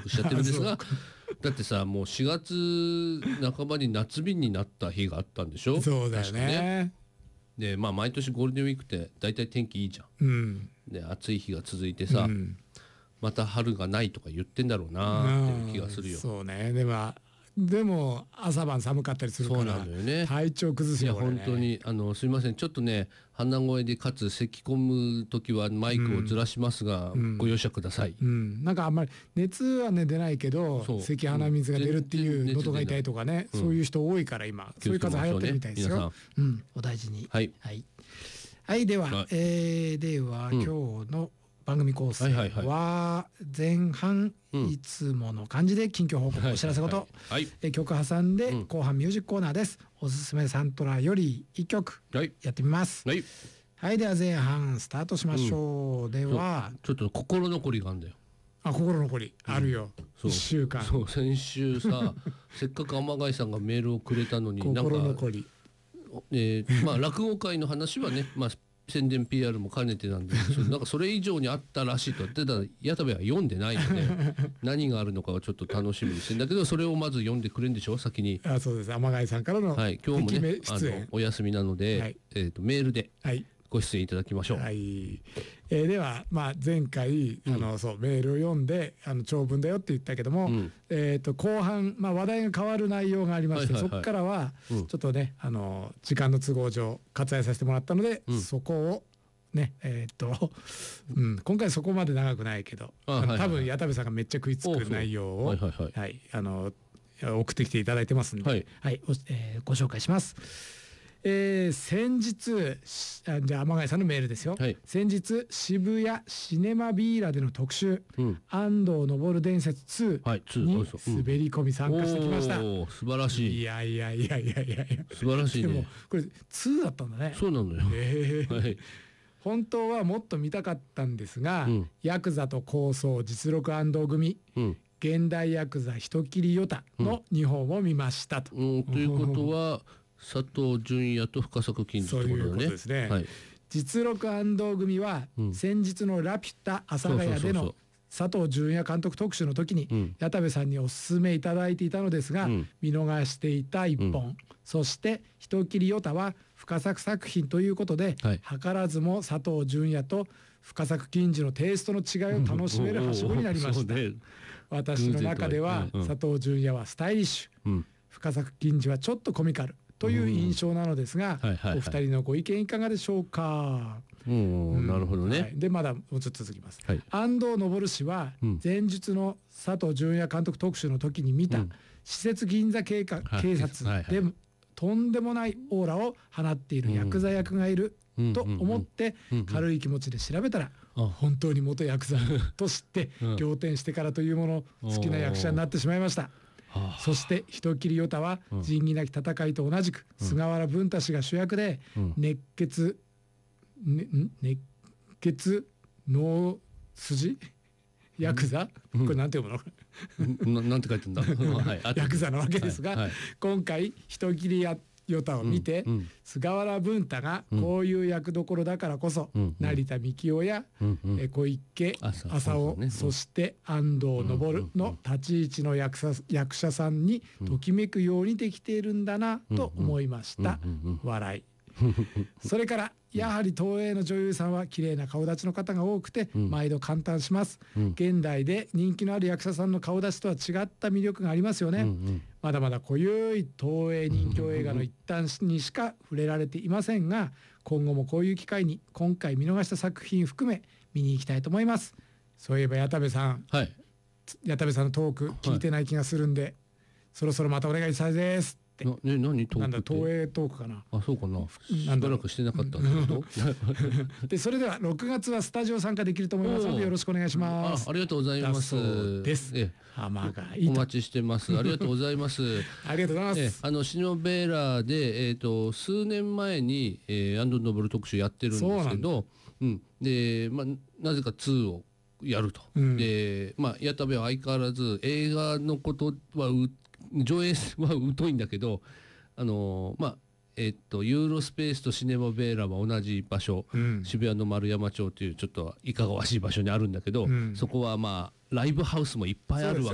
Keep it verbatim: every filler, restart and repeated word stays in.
録しちゃってるんですがだってさもうしがつなかばに夏日になった日があったんでしょ。 そうだよ ね, ねでまあ毎年ゴールデンウィークって大体天気いいじゃん、 うん、 で暑い日が続いてさ、うん、また春がないとか言ってんだろうなっていう気がするよ。 そうね。でもでも朝晩寒かったりするからそうなのよ、ね、 体調崩すよ。 いや、ね、本当にあのすいませんちょっとね鼻声でかつ咳込む時はマイクをずらしますが、うん、ご容赦ください、 うん、なんかあんまり熱はね出ないけど咳鼻水が出るっていう喉が痛いとかね、うん、そういう人多いから今、うん、そういう風邪流行ってるみたいですよ、うん、お大事に。はいはい、はい、では、はい、えー、では、うん、今日の番組構成は前半いつもの感じで近況報告、お知らせ事、曲挟んで後半ミュージックコーナーです。おすすめサントラよりいっきょくやってみます。はい、はい、では前半スタートしましょう、うん、ではちょっと心残りがあるんだよ。 あ、心残りあるよ、うん、いっしゅうかん。 そう先週させっかく天貝さんがメールをくれたのに心残り、 えー、まあ落語会の話はねまあ宣伝 ピーアール も兼ねてなんですけどなんかそれ以上にあったらしいと言ってたら矢田部は読んでないので何があるのかはちょっと楽しみにしてるんだけどそれをまず読んでくれるんでしょ先に。 あ、そうです。天貝さんからの、 はい、今日もねあのお休みなので、はい、えーとメールでご出演いただきましょう。 はい、えー、では、まあ、前回あの、うん、そうメールを読んであの長文だよって言ったけども、うん、えー、と後半、まあ、話題が変わる内容がありまして、はいはいはい、そこからはちょっとね、うん、あの時間の都合上割愛させてもらったので、うん、そこをねえー、っと、うん、今回そこまで長くないけどああの、はいはい、多分矢田部さんがめっちゃ食いつく内容を、はいはいはいはい、あの送ってきていただいてますんで、はいはい、えー、ご紹介します。えー、先日じゃあ天貝さんのメールですよ、はい、先日渋谷シネマビーラでの特集、うん、安藤昇伝説ツーに滑り込み参加してきました、うん、 お素晴らしい。 いやいやいやいやいやいや素晴らしいね。 でもこれツーだったんだね。 そうなのよ、 えーはい、本当はもっと見たかったんですが、うん、ヤクザと抗争実録安藤組、うん、現代ヤクザ人斬りヨタのにほんを見ましたと、 うんうん、ということは佐藤純也と深作金次ということだね。 そういうことですね、はい、実録安藤組は、うん、先日のラピュタ阿佐ヶ谷での佐藤純也監督特集の時に、うん、矢田部さんにお勧めいただいていたのですが、うん、見逃していた一本、うん、そして人斬りヨタは深作作品ということで、はい、図らずも佐藤純也と深作金次のテイストの違いを楽しめるはしごになりました、うん、私の中では、うん、佐藤純也はスタイリッシュ、うん、深作金次はちょっとコミカルという印象なのですが、うんはいはいはい、お二人のご意見いかがでしょうか。 うん、なるほどね、はい、 でまだもうちょっと続きます、はい、安藤昇氏は前述の佐藤純也監督特集の時に見た、うん、施設銀座警察でとんでもないオーラを放っているヤクザ役がいる、うん、と思って軽い気持ちで調べたら、うんうん、本当に元ヤクザと知って仰天してからというもの好きな役者になってしまいました。そして人斬りヨタは仁義なき戦いと同じく菅原文太氏が主役で熱血、ね、熱血脳筋ヤクザ、うん、これなんて読むのなんて書いてんだヤクザなわけですが、はいはい、今回人斬りヨタを見て、うんうん、菅原文太がこういう役どころだからこそ、うん、成田幹夫や、うんうん、小池浅尾、ね、そして安藤昇の立ち位置の役者、役者さんにときめくようにできているんだなと思いました、うんうん、笑いそれからやはり東映の女優さんは綺麗な顔立ちの方が多くて毎度感嘆します、うん、現代で人気のある役者さんの顔立ちとは違った魅力がありますよね、うんうん、まだまだ濃ゆい東映人気映画の一端にしか触れられていませんが今後もこういう機会に今回見逃した作品含め見に行きたいと思います。そういえば矢田部さん、はい、矢田部さんのトーク聞いてない気がするんで、はい、そろそろまたお願いしたいです。 なね、何トークってなんだ東映トークかな。 あ、そうかな。しばらくしてなかったってことでそれではろくがつはスタジオ参加できると思いますのでよろしくお願いします。 あ, ありがとうございます。 そうです。え浜がいいお待ちしてます。ありがとうございますありがとうございます。 えあのシノベーラーで、えー、と数年前に、えー、安藤昇特集やってるんですけど、うん、で、まあ、なぜかツーをやると、うん、で、まあ、矢田部は相変わらず映画のことはう上映は疎いんだけど、あのー、まあえっとユーロスペースとシネマベーラは同じ場所、うん、渋谷の丸山町というちょっといかがわしい場所にあるんだけど、うん、そこはまあライブハウスもいっぱいあるわ